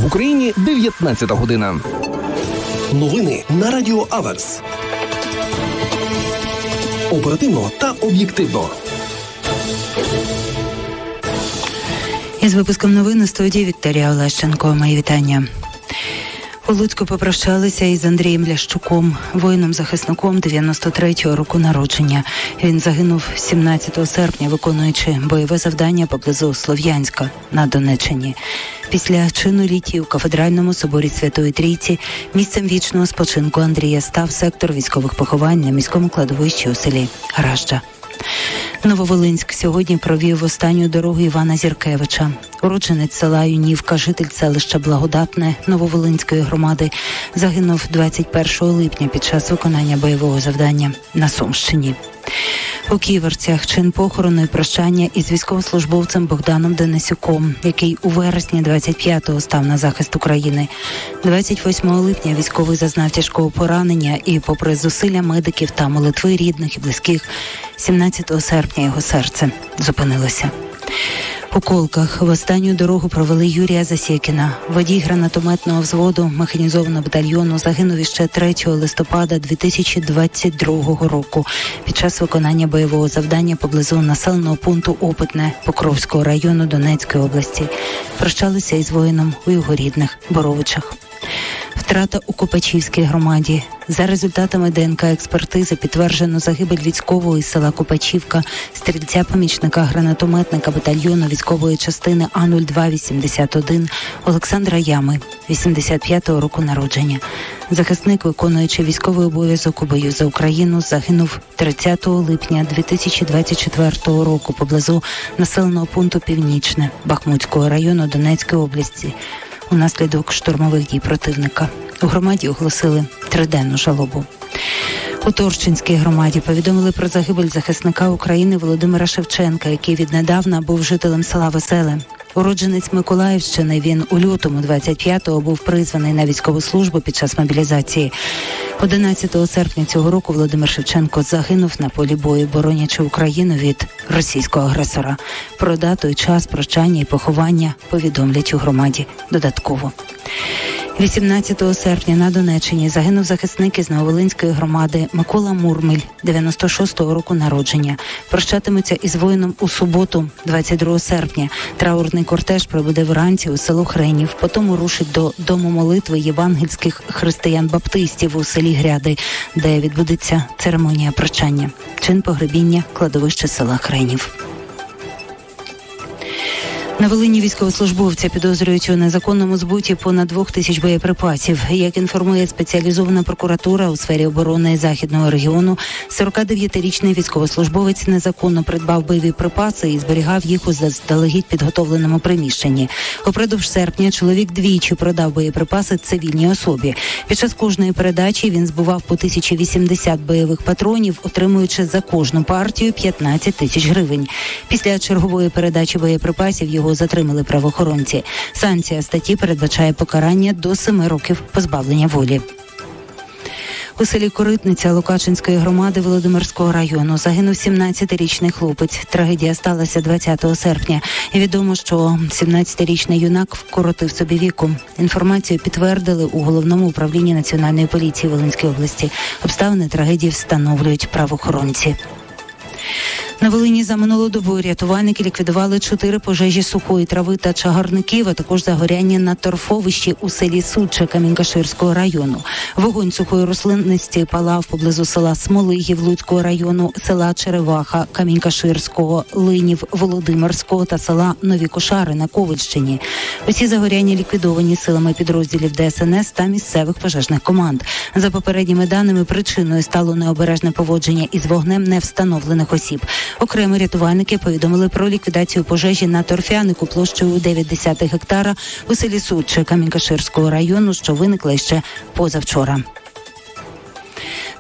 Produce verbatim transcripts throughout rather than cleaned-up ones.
В Україні дев'ятнадцята година. Новини на Радіо Аверс. Оперативно та об'єктивно. Із випуском новин у студії Вікторія Олещенко. Мої вітання. У Луцьку попрощалися із Андрієм Лящуком, воїном-захисником дев'яносто третього року народження. Він загинув сімнадцятого серпня, виконуючи бойове завдання поблизу Слов'янська на Донеччині. Після чину літії у Кафедральному соборі Святої Трійці місцем вічного спочинку Андрія став сектор військових поховань на міському кладовищі у селі Гражда. Нововолинськ сьогодні провів останню дорогу Івана Зіркевича. Уродженець села Юнівка, житель селища Благодатне Нововолинської громади, загинув двадцять першого липня під час виконання бойового завдання на Сумщині. У Ківерцях чин похорону і прощання із військовослужбовцем Богданом Денисюком, який у вересні двадцять п'ятого став на захист України. двадцять восьмого липня військовий зазнав тяжкого поранення і, попри зусилля медиків та молитви рідних і близьких, сімнадцятого серпня його серце зупинилося. У Колках в останню дорогу провели Юрія Засєкіна. Водій гранатометного взводу механізованого батальйону загинув іще третього листопада дві тисячі двадцять другого року під час виконання бойового завдання поблизу населеного пункту Опитне Покровського району Донецької області. Прощалися із воїном у його рідних Боровичах. Втрата у Копачівській громаді. За результатами ДНК-експертизи підтверджено загибель військового із села Копачівка, стрільця-помічника гранатометника батальйону військової частини А нуль два вісімдесят один Олександра Ями, вісімдесят п'ятого року народження. Захисник, виконуючи військовий обов'язок у бою за Україну, загинув тридцятого липня дві тисячі двадцять четвертого року поблизу населеного пункту Північне Бахмутського району Донецької області унаслідок штурмових дій противника. У громаді оголосили триденну жалобу. У Торчинській громаді повідомили про загибель захисника України Володимира Шевченка, який віднедавна був жителем села Веселе. Уродженець Миколаївщини, він у лютому двадцять п'ятого був призваний на військову службу під час мобілізації. одинадцятого серпня цього року Володимир Шевченко загинув на полі бою, боронячи Україну від російського агресора. Про дату і час прощання і поховання повідомлять у громаді додатково. вісімнадцятого серпня на Донеччині загинув захисник із Нововолинської громади Микола Мурмель, дев'яносто шостого року народження. Прощатимуться із воїном у суботу, двадцять другого серпня. Траурний кортеж прибуде вранці у село Хренів, потім рушить до Дому молитви євангельських християн-баптистів у селі Гряди, де відбудеться церемонія прощання. Чин погребіння – кладовище села Хренів. На Волині військовослужбовця підозрюють у незаконному збуті понад двох тисяч боєприпасів. Як інформує спеціалізована прокуратура у сфері оборони Західного регіону, сорокадев'ятирічний військовослужбовець незаконно придбав бойові припаси і зберігав їх у заздалегідь підготовленому приміщенні. Упродовж серпня чоловік двічі продав боєприпаси цивільній особі. Під час кожної передачі він збував по тисячі вісімдесят бойових патронів, отримуючи за кожну партію п'ятнадцять тисяч гривень. Після чергової передачі боєприпасів його затримали правоохоронці. Санкція статті передбачає покарання до семи років позбавлення волі. У селі Коритниця Локачинської громади Володимирського району загинув сімнадцятирічний хлопець. Трагедія сталася двадцятого серпня. І відомо, що сімнадцятирічний юнак вкоротив собі віку. Інформацію підтвердили у Головному управлінні Національної поліції Волинської області. Обставини трагедії встановлюють правоохоронці. На Волині за минулу добу рятувальники ліквідували чотири пожежі сухої трави та чагарників, а також загоряння на торфовищі у селі Суче Камінь-Каширського району. Вогонь сухої рослинності палав поблизу села Смолигів Луцького району, села Череваха Камінь-Каширського, Линів Володимирського та села Нові Кошари на Ковальщині. Усі загоряння ліквідовані силами підрозділів Де Ес Ен Ес та місцевих пожежних команд. За попередніми даними, причиною стало необережне поводження із вогнем невстановлених осіб. Окремо рятувальники повідомили про ліквідацію пожежі на торфянику площею дев'ять десятих гектара у селі Суче Камінь-Каширського району, що виникла ще позавчора.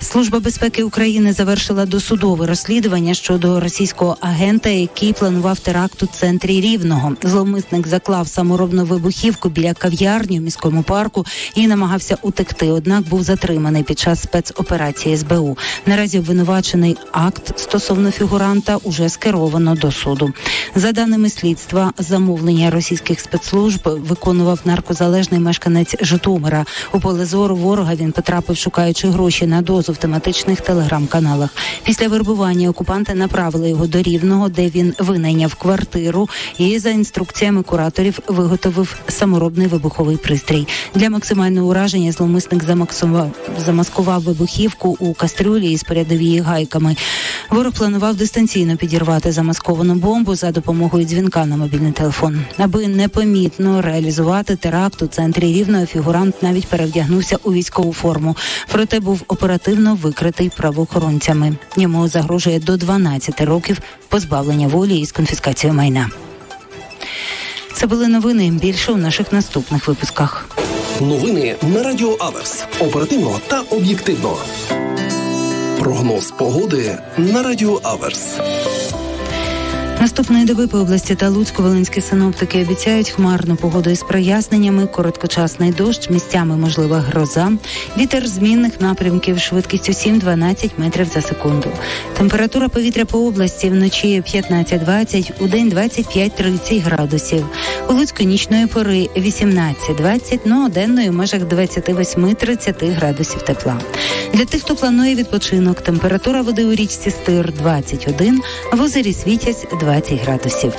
Служба безпеки України завершила досудове розслідування щодо російського агента, який планував теракт у центрі Рівного. Зловмисник заклав саморобну вибухівку біля кав'ярні у міському парку і намагався утекти, однак був затриманий під час спецоперації ес бе у. Наразі обвинувачений акт стосовно фігуранта уже скеровано до суду. За даними слідства, замовлення російських спецслужб виконував наркозалежний мешканець Житомира. У поле зору ворога він потрапив, шукаючи гроші на дозу в тематичних телеграм-каналах. Після вербування окупанти направили його до Рівного, де він винайняв квартиру і за інструкціями кураторів виготовив саморобний вибуховий пристрій. Для максимального ураження зловмисник замаксував, замаскував вибухівку у кастрюлі і спорядив її гайками. Ворог планував дистанційно підірвати замасковану бомбу за допомогою дзвінка на мобільний телефон. Аби непомітно реалізувати теракт у центрі Рівного, фігурант навіть перевдягнувся у військову форму. Проте був оперативно викритий правоохоронцями. Йому загрожує до дванадцяти років позбавлення волі із конфіскацією майна. Це були новини. Більше у наших наступних випусках. Новини на Радіо Аверс. Оперативно та об'єктивно. Прогноз погоди на Радіо Аверс. Наступної доби по області та Луцьку волинські синоптики обіцяють хмарну погоду із проясненнями, короткочасний дощ, місцями можлива гроза, вітер змінних напрямків швидкістю сім-дванадцять метрів за секунду. Температура повітря по області вночі п'ятнадцять-двадцять, у день двадцять п'ять-тридцять градусів. У Луцьку нічної пори вісімнадцять-двадцять, ну а денної в межах двадцять вісім-тридцять градусів тепла. Для тих, хто планує відпочинок, температура води у річці Стир двадцять один, в озері Світязь двадцять градусів.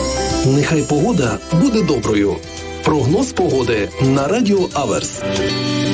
Нехай погода буде доброю. Прогноз погоди на Радіо Аверс.